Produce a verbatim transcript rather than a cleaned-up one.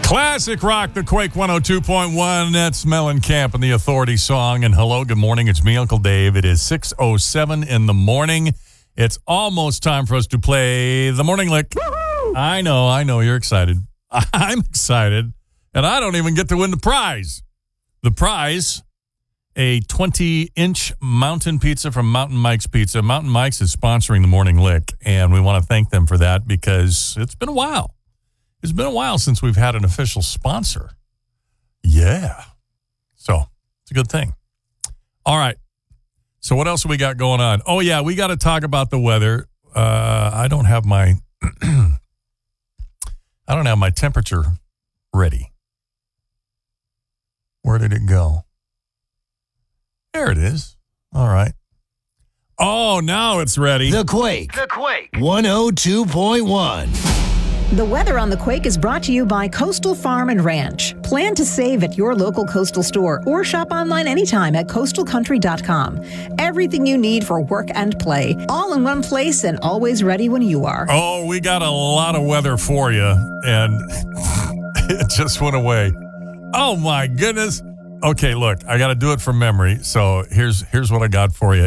Classic rock, the Quake one oh two point one. That's Mellencamp and the Authority song. And hello, good morning. It's me, Uncle Dave. It is six oh seven in the morning. It's almost time for us to play the Morning Lick. Woo-hoo! I know, I know. You're excited. I'm excited. And I don't even get to win the prize. The prize, a twenty-inch mountain pizza from Mountain Mike's Pizza. Mountain Mike's is sponsoring the Morning Lick, and we want to thank them for that because it's been a while. It's been a while since we've had an official sponsor. Yeah. So, it's a good thing. All right. So, what else have we got going on? Oh, yeah, we got to talk about the weather. Uh, I don't have my I don't have my temperature ready. Where did it go? There it is. All right. Oh, now it's ready. The Quake. The Quake. one oh two point one. The weather on the Quake is brought to you by Coastal Farm and Ranch. Plan to save at your local Coastal store or shop online anytime at coastal country dot com. Everything you need for work and play, all in one place and always ready when you are. Oh, we got a lot of weather for you, and it just went away. Oh, my goodness. Okay, look, I got to do it from memory. So here's here's what I got for you.